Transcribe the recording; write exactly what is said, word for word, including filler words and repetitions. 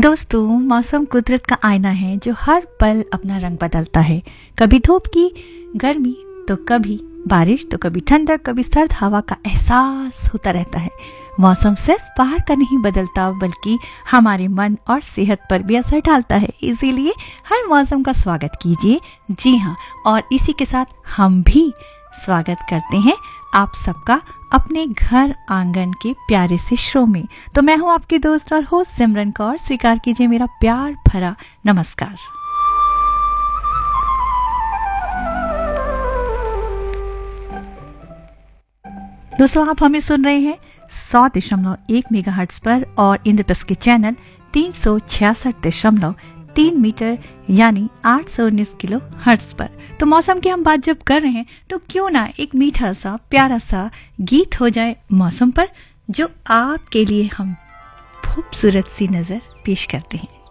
दोस्तों, मौसम कुदरत का आईना है जो हर पल अपना रंग बदलता है। कभी धूप की गर्मी तो कभी बारिश तो कभी ठंडक, कभी सर्द हवा का एहसास होता रहता है। मौसम सिर्फ बाहर का नहीं बदलता बल्कि हमारे मन और सेहत पर भी असर डालता है। इसीलिए हर मौसम का स्वागत कीजिए। जी हाँ, और इसी के साथ हम भी स्वागत करते हैं आप सबका अपने घर आंगन के प्यारे से शो में। तो मैं हूं आपकी दोस्त और होस्ट सिमरन कौर। स्वीकार कीजिए मेरा प्यार भरा नमस्कार। दोस्तों, आप हमें सुन रहे हैं सौ दशमलव एक मेगाहर्ट्ज पर और इंद्रप्रस्थ के चैनल तीन सौ छियासठ दशमलव तीन मीटर यानी आठ सौ उन्नीस किलो हर्ट्ज पर। तो मौसम की हम बात जब कर रहे हैं तो क्यों ना एक मीठा सा प्यारा सा गीत हो जाए मौसम पर, जो आपके लिए हम खूबसूरत सी नजर पेश करते हैं।